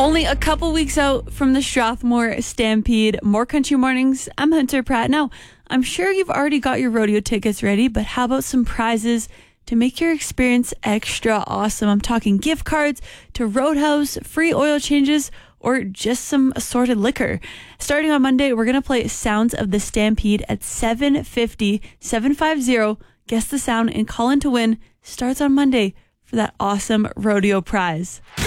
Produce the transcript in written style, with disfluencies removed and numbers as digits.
Only a couple weeks out from the Strathmore Stampede. More Country Mornings. I'm Hunter Pratt. Now, I'm sure you've already got your rodeo tickets ready, but how about some prizes to make your experience extra awesome? I'm talking gift cards to Roadhouse, free oil changes, or just some assorted liquor. Starting on Monday, we're going to play Sounds of the Stampede at 750 750. Guess the sound and call in to win. Starts on Monday for that awesome rodeo prize.